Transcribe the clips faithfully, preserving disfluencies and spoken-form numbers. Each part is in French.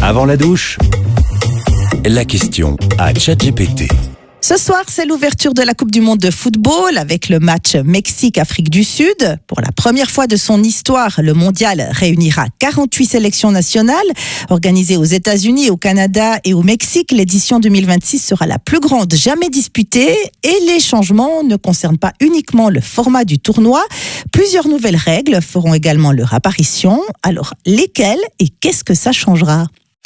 Avant la douche, la question à ChatGPT. Ce soir, c'est l'ouverture de la Coupe du Monde de football avec le match Mexique-Afrique du Sud. Pour la première fois de son histoire, le mondial réunira quarante-huit sélections nationales. Organisée aux États-Unis, au Canada et au Mexique, l'édition deux mille vingt-six sera la plus grande jamais disputée. Et les changements ne concernent pas uniquement le format du tournoi. Plusieurs nouvelles règles feront également leur apparition. Alors, lesquelles et qu'est-ce que ça changera ?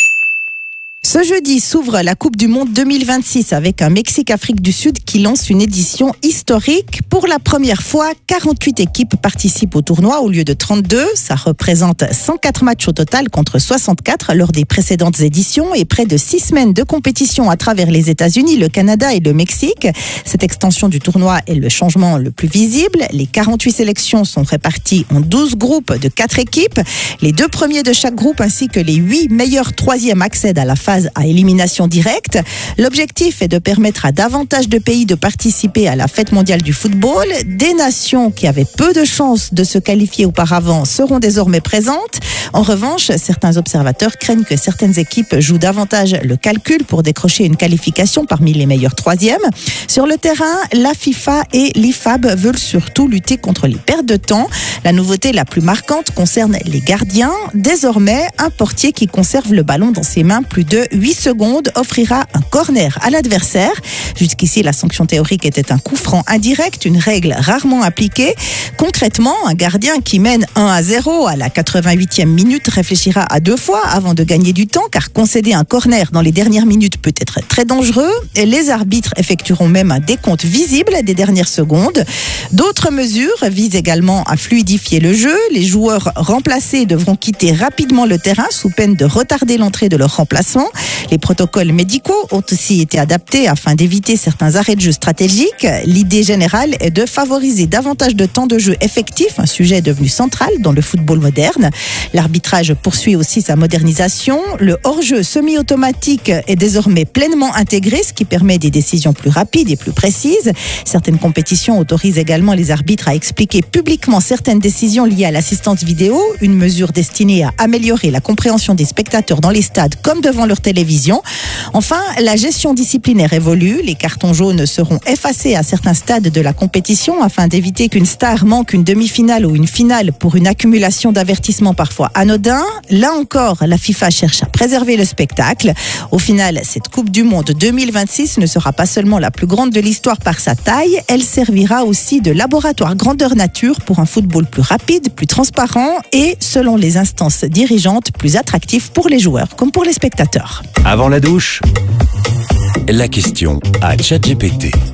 Ce jeudi s'ouvre la Coupe du Monde deux mille vingt-six avec un Mexique-Afrique du Sud qui lance une édition historique. Pour la première fois, quarante-huit équipes participent au tournoi au lieu de trente-deux. Ça représente cent quatre matchs au total contre soixante-quatre lors des précédentes éditions et près de six semaines de compétition à travers les États-Unis, le Canada et le Mexique. Cette extension du tournoi est le changement le plus visible. Les quarante-huit sélections sont réparties en douze groupes de quatre équipes. Les deux premiers de chaque groupe ainsi que les huit meilleurs troisièmes accèdent à la phase à élimination directe. L'objectif est de permettre à davantage de pays de participer à la fête mondiale du football. Des nations qui avaient peu de chances de se qualifier auparavant seront désormais présentes. En revanche, certains observateurs craignent que certaines équipes jouent davantage le calcul pour décrocher une qualification parmi les meilleurs troisièmes. Sur le terrain, la FIFA et l'I F A B veulent surtout lutter contre les pertes de temps. La nouveauté la plus marquante concerne les gardiens. Désormais, un portier qui conserve le ballon dans ses mains plus de huit secondes offrira un corner à l'adversaire. Jusqu'ici, la sanction théorique était un coup franc indirect, une règle rarement appliquée. Concrètement, un gardien qui mène un à zéro à la quatre-vingt-huitième minute réfléchira à deux fois avant de gagner du temps, car concéder un corner dans les dernières minutes peut être très dangereux. Et les arbitres effectueront même un décompte visible des dernières secondes. D'autres mesures visent également à fluidifier le jeu. Les joueurs remplacés devront quitter rapidement le terrain sous peine de retarder l'entrée de leur remplaçant. Les protocoles médicaux ont aussi été adaptés afin d'éviter certains arrêts de jeu stratégiques. L'idée générale est de favoriser davantage de temps de jeu effectif, un sujet devenu central dans le football moderne. L'arbitrage poursuit aussi sa modernisation. Le hors-jeu semi-automatique est désormais pleinement intégré, ce qui permet des décisions plus rapides et plus précises. Certaines compétitions autorisent également les arbitres à expliquer publiquement certaines décisions liées à l'assistance vidéo, une mesure destinée à améliorer la compréhension des spectateurs dans les stades comme devant leur télévision. Enfin, la gestion disciplinaire évolue. Les cartons jaunes seront effacés à certains stades de la compétition afin d'éviter qu'une star manque une demi-finale ou une finale pour une accumulation d'avertissements parfois anodins. Là encore, la FIFA cherche à préserver le spectacle. Au final, cette Coupe du Monde deux mille vingt-six ne sera pas seulement la plus grande de l'histoire par sa taille, elle servira aussi de laboratoire grandeur nature pour un football plus rapide, plus transparent et, selon les instances dirigeantes, plus attractif pour les joueurs comme pour les spectateurs. Avant la douche, la question à ChatGPT.